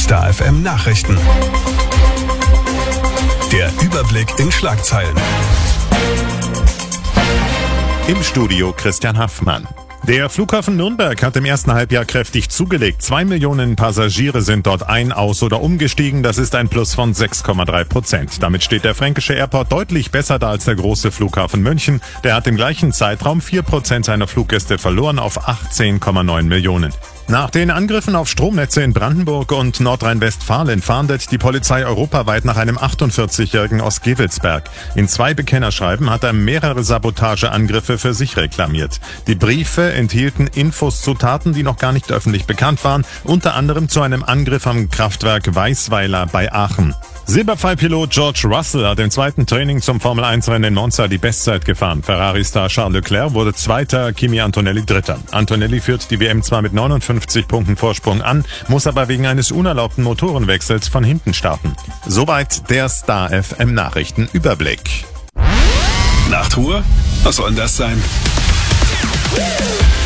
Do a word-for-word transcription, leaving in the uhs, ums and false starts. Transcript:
Star F M Nachrichten. Der Überblick in Schlagzeilen. Im Studio Christian Haffmann. Der Flughafen Nürnberg hat im ersten Halbjahr kräftig zugelegt. Zwei Millionen Passagiere sind dort ein-, aus- oder umgestiegen. Das ist ein Plus von sechs Komma drei Prozent. Damit steht der Fränkische Airport deutlich besser da als der große Flughafen München. Der hat im gleichen Zeitraum vier Prozent seiner Fluggäste verloren auf achtzehn Komma neun Millionen. Nach den Angriffen auf Stromnetze in Brandenburg und Nordrhein-Westfalen fahndet die Polizei europaweit nach einem achtundvierzigjährigen aus Gevelsberg. In zwei Bekennerschreiben hat er mehrere Sabotageangriffe für sich reklamiert. Die Briefe enthielten Infos zu Taten, die noch gar nicht öffentlich bekannt waren, unter anderem zu einem Angriff am Kraftwerk Weißweiler bei Aachen. Silberpfeilpilot George Russell hat im zweiten Training zum Formel eins Rennen in Monza die Bestzeit gefahren. Ferrari-Star Charles Leclerc wurde Zweiter, Kimi Antonelli Dritter. Antonelli führt die W M zwar mit neunundfünfzig Punkten Vorsprung an, muss aber wegen eines unerlaubten Motorenwechsels von hinten starten. Soweit der Star F M Nachrichtenüberblick. Nachtruhe? Was soll denn das sein?